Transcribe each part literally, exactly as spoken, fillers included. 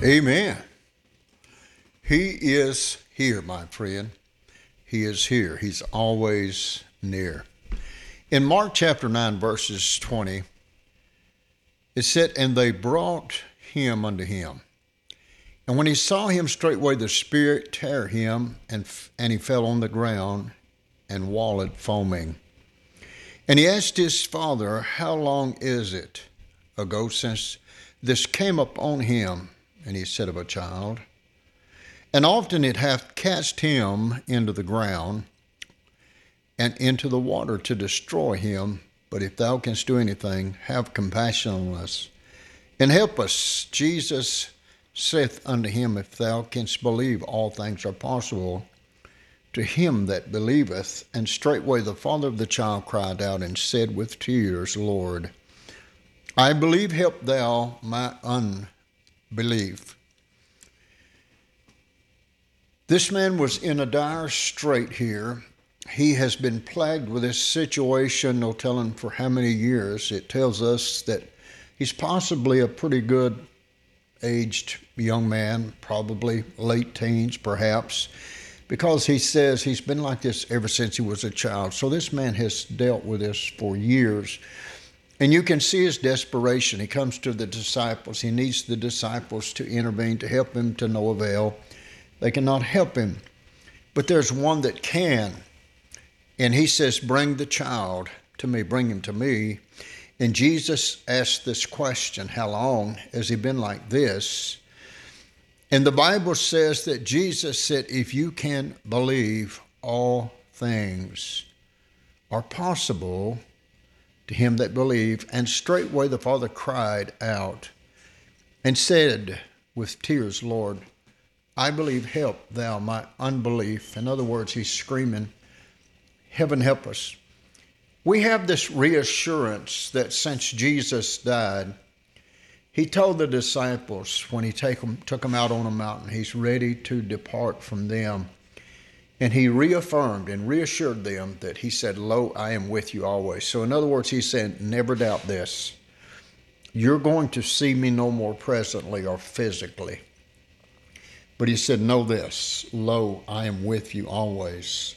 Amen. He is here, my friend. He is here. He's always near. In Mark chapter nine, verses twenty, it said, "And they brought him unto him. And when he saw him, straightway the spirit tear him, and, and he fell on the ground and wallowed foaming. And he asked his father, How long is it ago since this came upon him? And he said, Of a child. And often it hath cast him into the ground and into the water to destroy him. But if thou canst do anything, have compassion on us and help us. Jesus saith unto him, If thou canst believe, all things are possible to him that believeth. And straightway the father of the child cried out and said with tears, Lord, I believe, help thou my unbelief. This man was in a dire strait here. He has been plagued with this situation, no telling for how many years. It tells us that he's possibly a pretty good aged young man, probably late teens perhaps, because he says he's been like this ever since he was a child. So this man has dealt with this for years. And you can see his desperation. He comes to the disciples. He needs the disciples to intervene, to help him, to no avail. They cannot help him. But there's one that can. And he says, bring the child to me, bring him to me. And Jesus asked this question, how long has he been like this? And the Bible says that Jesus said, if you can believe, all things are possible to him that believe. And straightway the father cried out and said with tears, Lord, I believe, help thou my unbelief. In other words, he's screaming, heaven help us. We have this reassurance that since Jesus died, he told the disciples when he take them, took them out on a mountain, he's ready to depart from them. And he reaffirmed and reassured them that he said, Lo, I am with you always. So in other words, he said, never doubt this. You're going to see me no more presently or physically. But he said, know this, lo, I am with you always.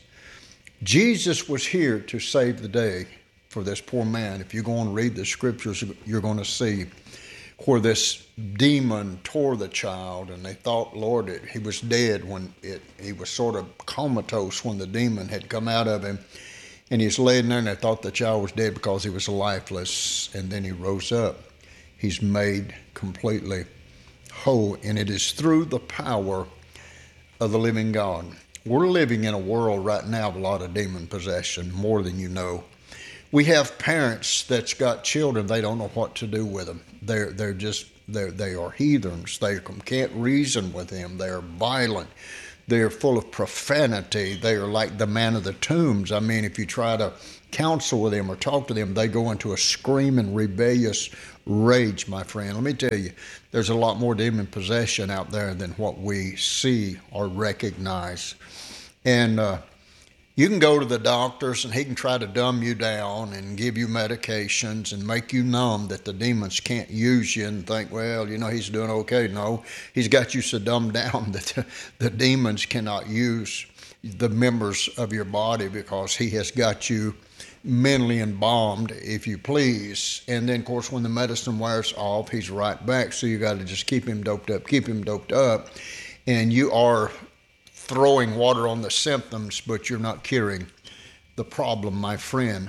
Jesus was here to save the day for this poor man. If you go and read the scriptures, you're going to see where this demon tore the child, and they thought, Lord, it, he was dead when it, he was sort of comatose when the demon had come out of him. And he's laying there, and they thought the child was dead because he was lifeless. And then he rose up. He's made completely whole, and it is through the power of the living God. We're living in a world right now of a lot of demon possession, more than you know. We have parents that's got children, they don't know what to do with them. They're they're just they they are heathens. They can't reason with them. They are violent. They are full of profanity. They are like the man of the tombs. I mean, if you try to counsel with them or talk to them, they go into a screaming, rebellious rage, my friend. Let me tell you, there's a lot more demon possession out there than what we see or recognize. And uh, you can go to the doctors and he can try to dumb you down and give you medications and make you numb that the demons can't use you and think, well, you know, he's doing okay. No, he's got you so dumbed down that the, the demons cannot use the members of your body because he has got you mentally embalmed, if you please. And then, of course, when the medicine wears off, he's right back. So you got to just keep him doped up, keep him doped up. And you are throwing water on the symptoms, but you're not curing the problem, my friend.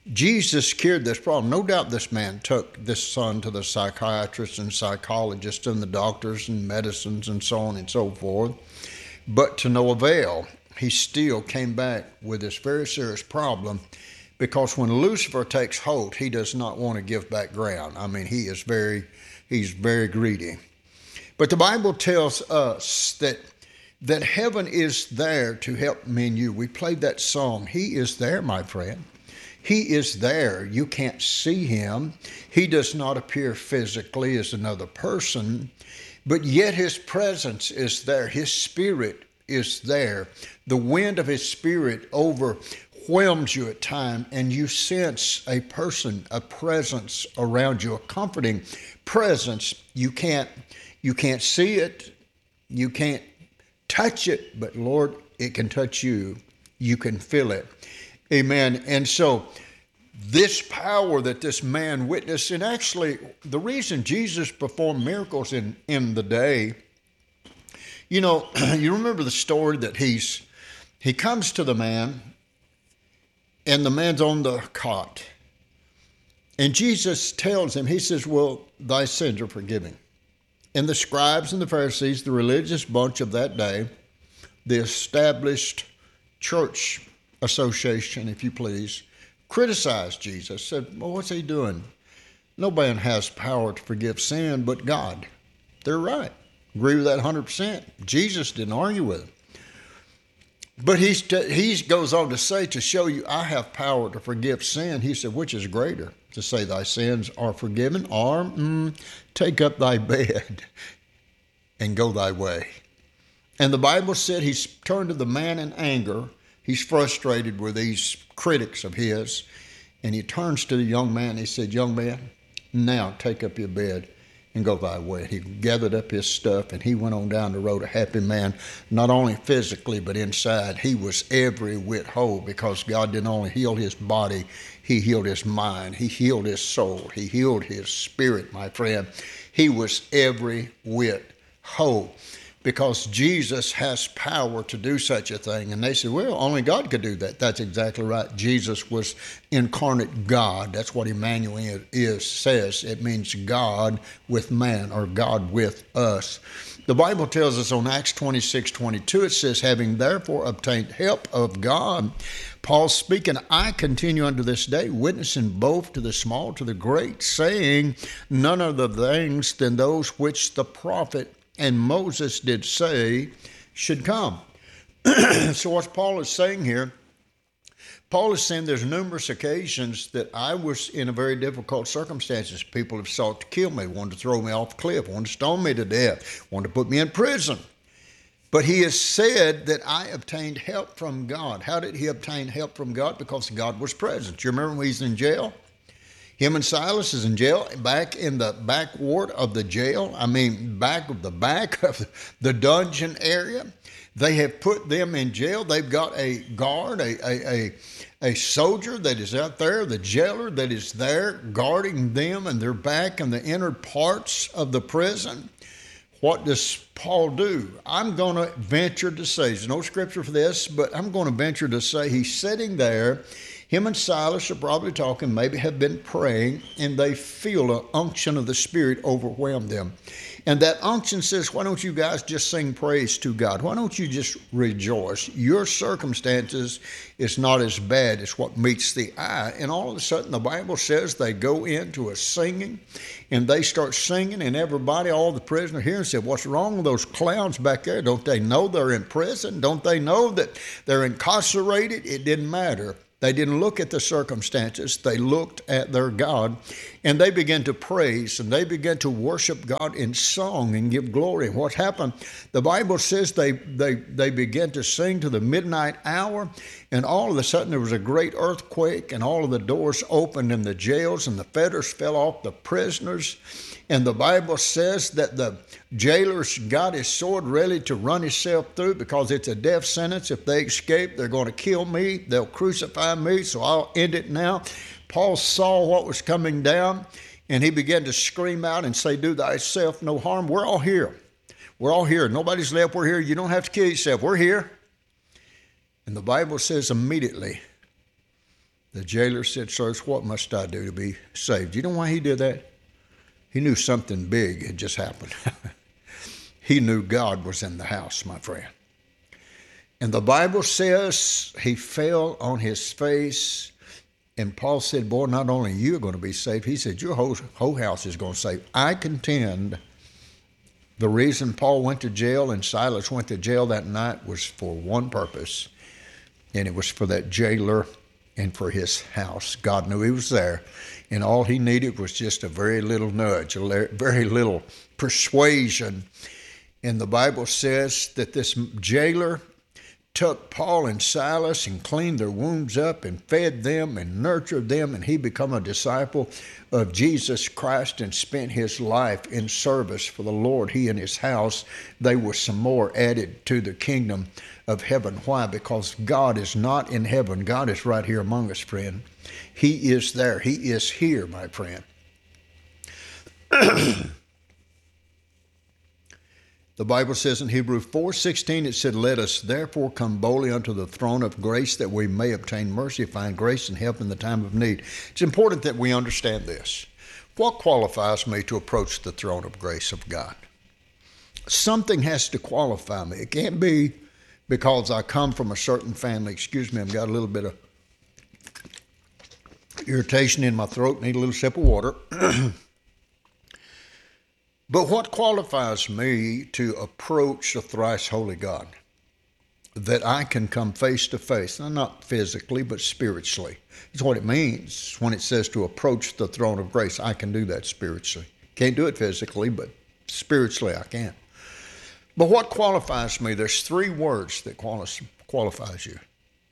Jesus cured this problem. No doubt this man took this son to the psychiatrists and psychologists and the doctors and medicines and so on and so forth. But to no avail, he still came back with this very serious problem, because when Lucifer takes hold, he does not want to give back ground. I mean, he is very, he's very greedy. But the Bible tells us that that heaven is there to help me and you. We played that song. He is there, my friend. He is there. You can't see him. He does not appear physically as another person, but yet his presence is there. His spirit is there. The wind of his spirit over overwhelms you at times and you sense a person, a presence around you, a comforting presence. You can't, you can't see it, you can't touch it, but Lord, it can touch you. You can feel it. Amen. And so this power that this man witnessed, and actually the reason Jesus performed miracles in, in the day, you know, you remember the story that he's, he comes to the man and the man's on the cot. And Jesus tells him, he says, well, thy sins are forgiven. And the scribes and the Pharisees, the religious bunch of that day, the established church association, if you please, criticized Jesus, said, well, what's he doing? No man has power to forgive sin but God. They're right. Agree with that one hundred percent. Jesus didn't argue with him. But he's t- he goes on to say, to show you I have power to forgive sin. He said, which is greater? To say thy sins are forgiven, or mm, take up thy bed and go thy way. And the Bible said he turned to the man in anger. He's frustrated with these critics of his. And he turns to the young man. He said, young man, now take up your bed and go thy way. He gathered up his stuff and he went on down the road a happy man, not only physically, but inside. He was every whit whole because God didn't only heal his body, he healed his mind, he healed his soul, he healed his spirit, my friend. He was every whit whole because Jesus has power to do such a thing. And they said, well, only God could do that. That's exactly right. Jesus was incarnate God. That's what Emmanuel is, says. It means God with man, or God with us. The Bible tells us on Acts twenty-six twenty-two, it says, having therefore obtained help of God, Paul speaking, I continue unto this day, witnessing both to the small, to the great, saying none other things than those which the prophet and Moses did say should come. So what Paul is saying here, Paul is saying there's numerous occasions that I was in a very difficult circumstances. People have sought to kill me, wanted to throw me off a cliff, wanted to stone me to death, wanted to put me in prison. But he has said that I obtained help from God. How did he obtain help from God? Because God was present. You remember when he's in jail? Him and Silas is in jail, back in the back ward of the jail. I mean, back of the back of the dungeon area. They have put them in jail. They've got a guard, a, a, a, a soldier that is out there, the jailer that is there guarding them, and they're back in the inner parts of the prison. What does Paul do? I'm going to venture to say, there's no scripture for this, but I'm going to venture to say he's sitting there. Him and Silas are probably talking, maybe have been praying, and they feel an unction of the Spirit overwhelm them. And that unction says, why don't you guys just sing praise to God? Why don't you just rejoice? Your circumstances is not as bad as what meets the eye. And all of a sudden, the Bible says they go into a singing, and they start singing, and everybody, all the prisoners here, said, what's wrong with those clowns back there? Don't they know they're in prison? Don't they know that they're incarcerated? It didn't matter. They didn't look at the circumstances. They looked at their God, and they began to praise, and they began to worship God in song and give glory. What happened? The Bible says they, they, they began to sing to the midnight hour, and all of a sudden there was a great earthquake, and all of the doors opened in the jails, and the fetters fell off the prisoners. And the Bible says that the jailer's got his sword ready to run himself through because it's a death sentence. If they escape, they're going to kill me. They'll crucify me, so I'll end it now. Paul saw what was coming down, and he began to scream out and say, do thyself no harm. We're all here. We're all here. Nobody's left. We're here. You don't have to kill yourself. We're here. And the Bible says immediately, the jailer said, sirs, what must I do to be saved? You know why he did that? He knew something big had just happened. He knew God was in the house, my friend. And the Bible says he fell on his face. And Paul said, boy, not only you are going to be saved, he said, your whole, whole house is going to be saved. I contend the reason Paul went to jail and Silas went to jail that night was for one purpose. And it was for that jailer and for his house. God knew he was there. And all he needed was just a very little nudge, a very little persuasion. And the Bible says that this jailer took Paul and Silas and cleaned their wounds up and fed them and nurtured them, and he became a disciple of Jesus Christ and spent his life in service for the Lord. He and his house, they were some more added to the kingdom of heaven. Why? Because God is not in heaven. God is right here among us, friend. He is there. He is here, my friend. The Bible says in Hebrews four sixteen, it said, "Let us therefore come boldly unto the throne of grace, that we may obtain mercy, find grace, and help in the time of need." It's important that we understand this. What qualifies me to approach the throne of grace of God? Something has to qualify me. It can't be because I come from a certain family. Excuse me, I've got a little bit of irritation in my throat, need a little sip of water. But what qualifies me to approach the thrice holy God? That I can come face to face, not physically, but spiritually. That's what it means when it says to approach the throne of grace. I can do that spiritually. Can't do it physically, but spiritually I can. But what qualifies me? There's three words that qualifies you.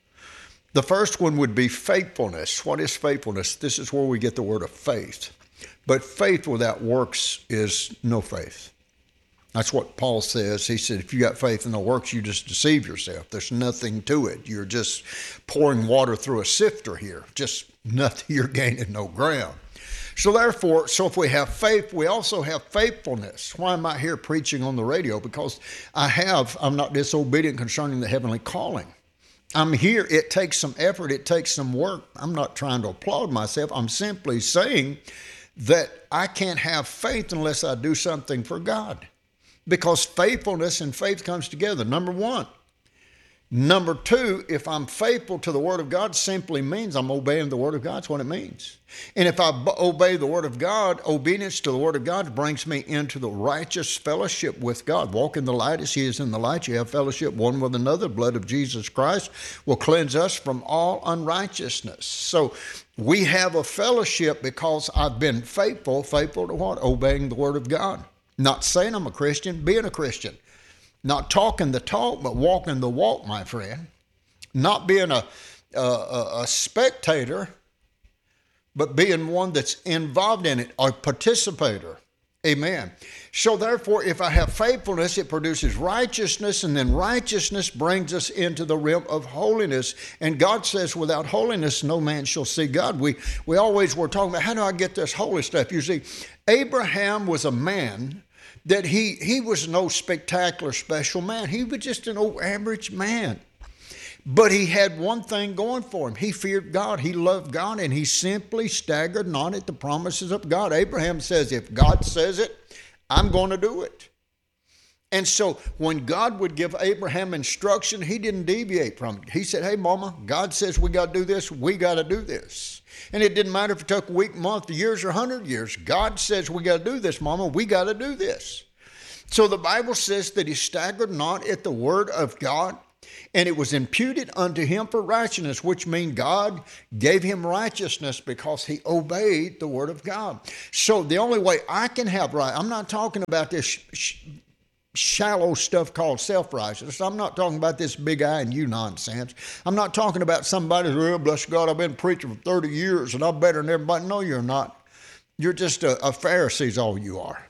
The first one would be faithfulness. What is faithfulness? This is where we get the word of faith. But faith without works is no faith. That's what Paul says. He said, if you got faith in no works, you just deceive yourself. There's nothing to it. You're just pouring water through a sifter here. Just nothing. You're gaining no ground. So therefore, so if we have faith, we also have faithfulness. Why am I here preaching on the radio? Because I have, I'm not disobedient concerning the heavenly calling. I'm here. It takes some effort. It takes some work. I'm not trying to applaud myself. I'm simply saying that I can't have faith unless I do something for God. Because faithfulness and faith comes together, number one. Number two, if I'm faithful to the Word of God, simply means I'm obeying the Word of God. That's what it means. And if I b- obey the Word of God, obedience to the Word of God brings me into the righteous fellowship with God. Walk in the light as He is in the light. You have fellowship one with another. The blood of Jesus Christ will cleanse us from all unrighteousness. So we have a fellowship because I've been faithful. Faithful to what? Obeying the Word of God. Not saying I'm a Christian, being a Christian. Not talking the talk, but walking the walk, my friend. Not being a, a, a spectator, but being one that's involved in it, a participator. Amen. So therefore, if I have faithfulness, it produces righteousness, and then righteousness brings us into the realm of holiness. And God says, without holiness, no man shall see God. We, we always were talking about, how do I get this holy stuff? You see, Abraham was a man that he, he was no spectacular special man. He was just an old average man. But he had one thing going for him. He feared God. He loved God, and he simply staggered not at the promises of God. Abraham says, if God says it, I'm going to do it. And so when God would give Abraham instruction, he didn't deviate from it. He said, hey, mama, God says we got to do this. We got to do this. And it didn't matter if it took a week, month, years, or a hundred years. God says we got to do this, mama. We got to do this. So the Bible says that he staggered not at the word of God, and it was imputed unto him for righteousness, which means God gave him righteousness because he obeyed the word of God. So the only way I can have right, I'm not talking about this sh- sh- shallow stuff called self-righteousness. I'm not talking about this big I and you nonsense. I'm not talking about somebody, well, bless God, I've been preaching for thirty years and I'm better than everybody. No, you're not. You're just a, a Pharisee is all you are.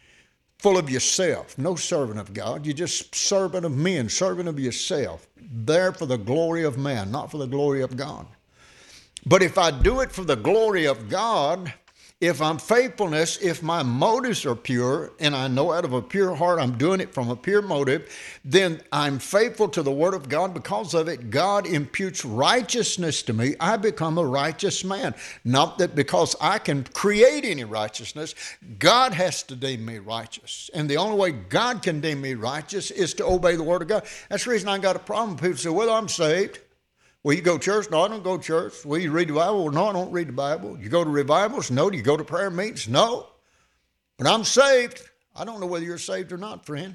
Full of yourself, no servant of God. You're just servant of men, servant of yourself. There for the glory of man, not for the glory of God. But if I do it for the glory of God, if I'm faithfulness, if my motives are pure, and I know out of a pure heart I'm doing it from a pure motive, then I'm faithful to the word of God. Because of it, God imputes righteousness to me. I become a righteous man. Not that because I can create any righteousness, God has to deem me righteous. And the only way God can deem me righteous is to obey the word of God. That's the reason I got a problem. People say, well, I'm saved. Well, you go to church? No, I don't go to church. Well, you read the Bible? Well, no, I don't read the Bible. You go to revivals? No. Do you go to prayer meetings? No. But I'm saved. I don't know whether you're saved or not, friend.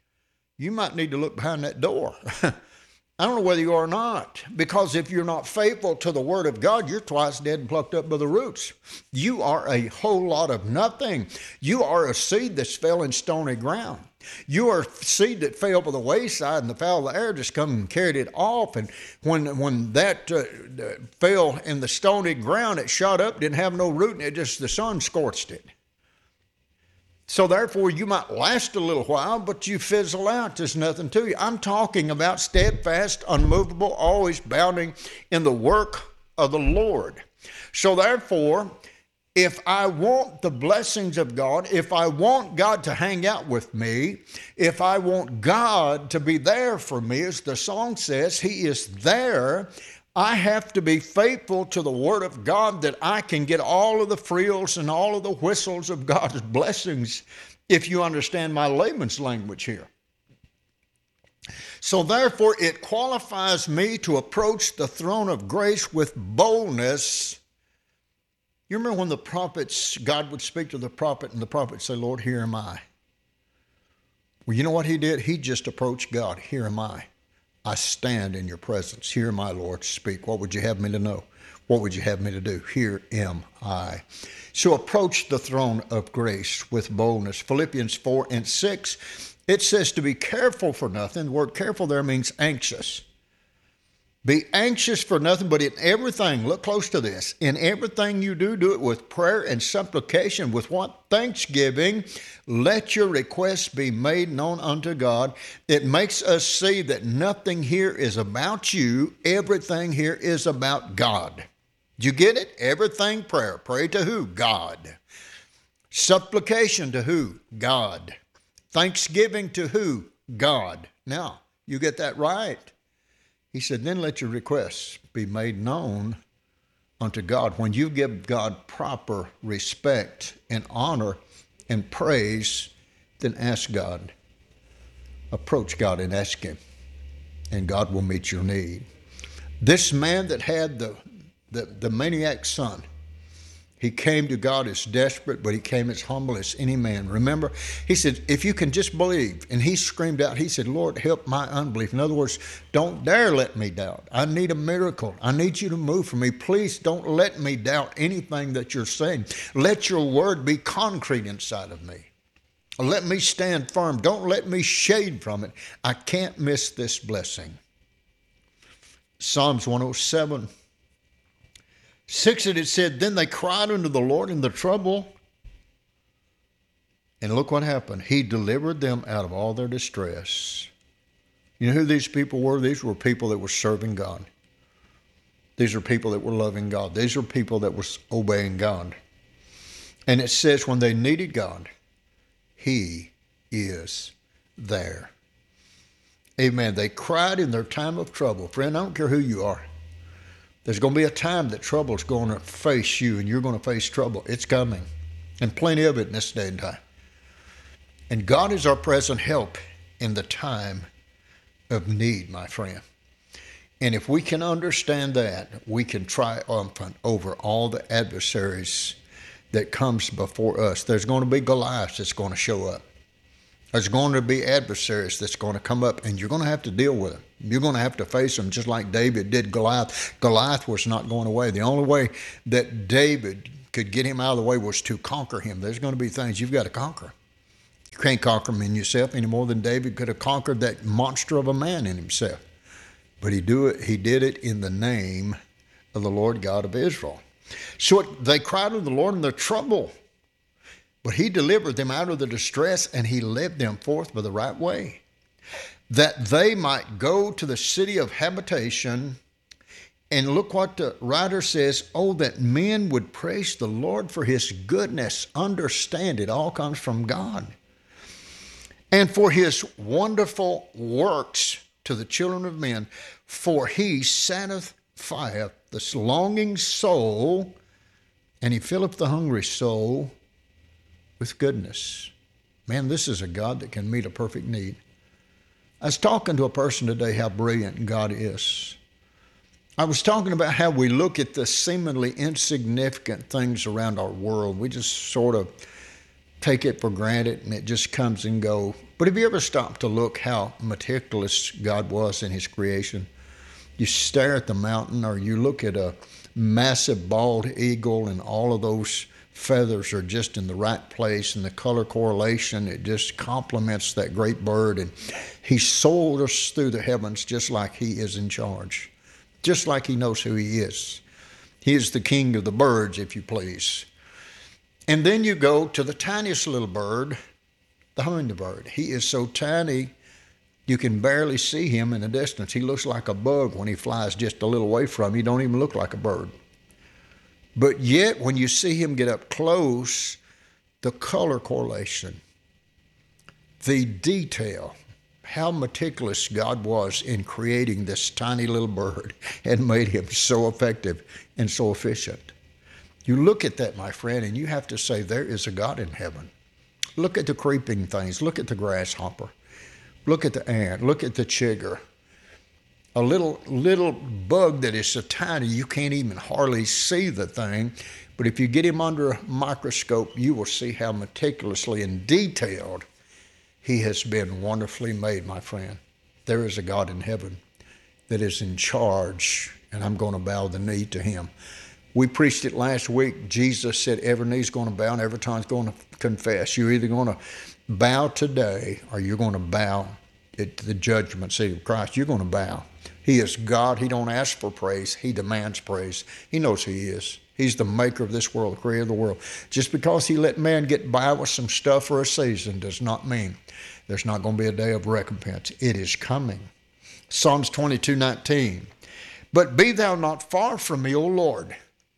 You might need to look behind that door. I don't know whether you are or not. Because if you're not faithful to the word of God, you're twice dead and plucked up by the roots. You are a whole lot of nothing. You are a seed that's fell in stony ground. You are seed that fell by the wayside, and the fowl of the air just come and carried it off. And when when that uh, fell in the stony ground, it shot up, didn't have no root, and it just the sun scorched it. So therefore, you might last a little while, but you fizzle out. There's nothing to you. I'm talking about steadfast, unmovable, always abounding in the work of the Lord. So therefore, if I want the blessings of God, if I want God to hang out with me, if I want God to be there for me, as the song says, He is there, I have to be faithful to the Word of God that I can get all of the frills and all of the whistles of God's blessings, if you understand my layman's language here. So therefore, it qualifies me to approach the throne of grace with boldness. You remember when the prophets, God would speak to the prophet, and the prophet would say, Lord, here am I. Well, you know what he did? He just approached God. Here am I. I stand in your presence. Here, my Lord, speak. What would you have me to know? What would you have me to do? Here am I. So approach the throne of grace with boldness. Philippians four and six, it says to be careful for nothing. The word careful there means anxious. Be anxious for nothing, but in everything, look close to this, in everything you do, do it with prayer and supplication, with what? Thanksgiving. Let your requests be made known unto God. It makes us see that nothing here is about you. Everything here is about God. Do you get it? Everything prayer. Pray to who? God. Supplication to who? God. Thanksgiving to who? God. Now, you get that right. He said, then let your requests be made known unto God. When you give God proper respect and honor and praise, then ask God. Approach God and ask Him, and God will meet your need. This man that had the, the, the maniac's son, he came to God as desperate, but he came as humble as any man. Remember, he said, if you can just believe. And he screamed out, he said, Lord, help my unbelief. In other words, don't dare let me doubt. I need a miracle. I need you to move for me. Please don't let me doubt anything that you're saying. Let your word be concrete inside of me. Let me stand firm. Don't let me shade from it. I can't miss this blessing. Psalms one oh seven. Six, it said, then they cried unto the Lord in the trouble. And look what happened. He delivered them out of all their distress. You know who these people were? These were people that were serving God. These are people that were loving God. These are people that were obeying God. And it says when they needed God, He is there. Amen. They cried in their time of trouble. Friend, I don't care who you are. There's going to be a time that trouble's going to face you, and you're going to face trouble. It's coming, and plenty of it in this day and time. And God is our present help in the time of need, my friend. And if we can understand that, we can triumphant over all the adversaries that comes before us. There's going to be Goliaths that's going to show up. There's going to be adversaries that's going to come up, and you're going to have to deal with them. You're going to have to face them just like David did Goliath. Goliath was not going away. The only way that David could get him out of the way was to conquer him. There's going to be things you've got to conquer. You can't conquer them in yourself any more than David could have conquered that monster of a man in himself. But he do it. He did it in the name of the Lord God of Israel. So it, they cried to the Lord in their trouble. But He delivered them out of the distress, and He led them forth by the right way, that they might go to the city of habitation. And look what the writer says, oh, that men would praise the Lord for His goodness. Understand, it all comes from God. And for His wonderful works to the children of men, for He satisfieth this longing soul, and He filleth the hungry soul with goodness. Man, this is a God that can meet a perfect need. I was talking to a person today how brilliant God is. I was talking about how we look at the seemingly insignificant things around our world. We just sort of take it for granted and it just comes and goes. But have you ever stopped to look how meticulous God was in His creation? You stare at the mountain, or you look at a massive bald eagle and all of those feathers are just in the right place, and the color correlation, it just complements that great bird. And he soared us through the heavens just like he is in charge, just like he knows who he is. He is the king of the birds, if you please. And then you go to the tiniest little bird, the hummingbird. He is so tiny, you can barely see him in the distance. He looks like a bug when he flies just a little away from you. He don't even look like a bird. But yet, when you see him get up close, the color correlation, the detail, how meticulous God was in creating this tiny little bird and made him so effective and so efficient. You look at that, my friend, and you have to say, there is a God in heaven. Look at the creeping things. Look at the grasshopper. Look at the ant. Look at the chigger. A little little bug that is so tiny you can't even hardly see the thing. But if you get him under a microscope, you will see how meticulously and detailed he has been wonderfully made, my friend. There is a God in heaven that is in charge, and I'm going to bow the knee to him. We preached it last week. Jesus said every knee's going to bow and every tongue's going to confess. You're either going to bow today or you're going to bow at the judgment seat of Christ. You're going to bow. He is God. He don't ask for praise. He demands praise. He knows who he is. He's the maker of this world, the creator of the world. Just because he let man get by with some stuff for a season does not mean there's not going to be a day of recompense. It is coming. Psalms twenty-two nineteen. But be thou not far from me, O Lord.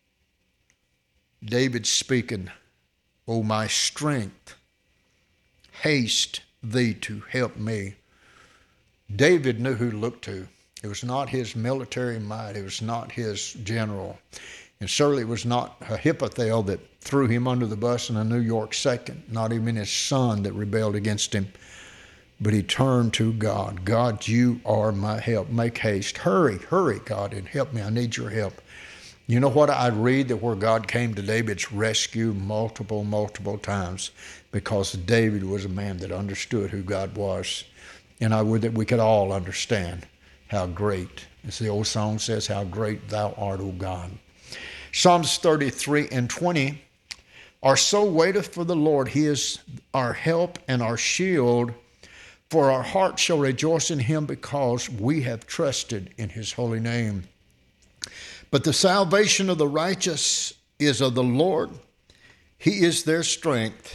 David speaking, O my strength, haste thee to help me. David knew who to look to. It was not his military might. It was not his general. And certainly it was not Ahithophel that threw him under the bus in a New York second, not even his son that rebelled against him. But he turned to God. God, you are my help. Make haste. Hurry, hurry, God, and help me. I need your help. You know what I read, that where God came to David's rescue multiple, multiple times, because David was a man that understood who God was. And I would that we could all understand how great, as the old song says, how great thou art, O God. Psalms thirty-three and twenty, our soul waiteth for the Lord. He is our help and our shield. For our heart shall rejoice in him, because we have trusted in his holy name. But the salvation of the righteous is of the Lord. He is their strength.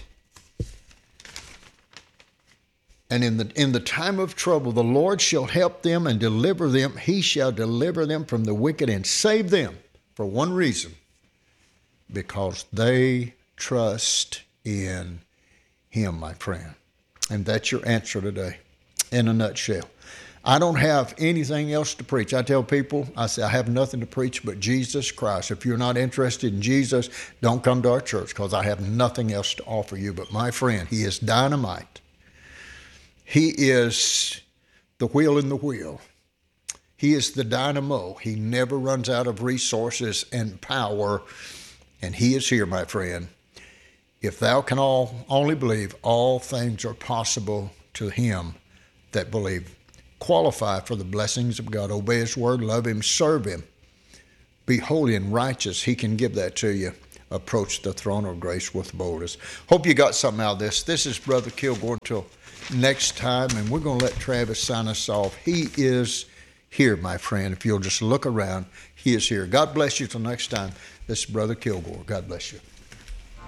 And in the in the time of trouble, the Lord shall help them and deliver them. He shall deliver them from the wicked and save them for one reason, because they trust in him, my friend. And that's your answer today in a nutshell. I don't have anything else to preach. I tell people, I say, I have nothing to preach but Jesus Christ. If you're not interested in Jesus, don't come to our church, because I have nothing else to offer you. But my friend, he is dynamite. He is the wheel in the wheel. He is the dynamo. He never runs out of resources and power. And he is here, my friend. If thou can all only believe, all things are possible to him that believe. Qualify for the blessings of God. Obey his word, love him, serve him. Be holy and righteous. He can give that to you. Approach the throne of grace with boldness. Hope you got something out of this. This is Brother Kilgore until next time, and we're going to let Travis sign us off. He is here, my friend. If you'll just look around, he is here. God bless you till next time. This is Brother Kilgore. God bless you.